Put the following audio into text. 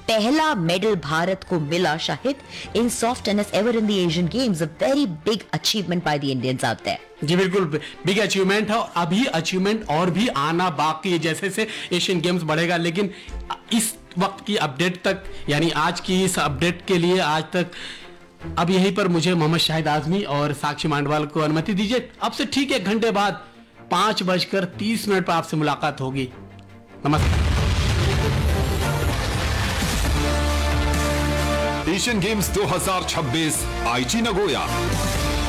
पहला मेडल भारत को मिला शाहिद इन soft tennis ever in the Asian games, a very big achievement by the Indians out there. जी बिल्कुल, big achievement है। अभी achievement और भी आना बाकी है जैसे से एशियन गेम्स बढ़ेगा। लेकिन इस वक्त की अपडेट तक, यानी आज की इस अपडेट के लिए आज तक अब यहीं पर मुझे मोहम्मद शाहिद आजमी और साक्षी मांडवाल को अनुमति दीजिए। अब से ठीक 1 घंटे बाद 5:30 पर आपसे मुलाकात होगी। नमस्कार। एशियन गेम्स 2026 आईची नगोया।